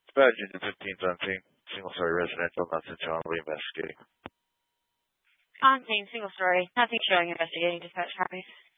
Bad Union 15's on scene. Single-story residential, nothing showing. We're investigating. On scene, single story. Nothing showing, investigating. Dispatch copies.